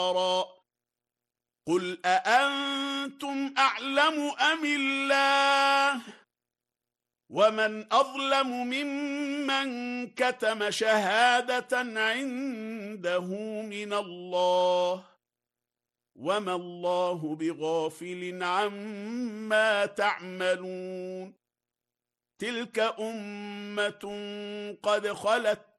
قل أأنتم أعلم أم الله ومن أظلم ممن كتم شهادة عنده من الله وما الله بغافل عما تعملون تلك أمة قد خلت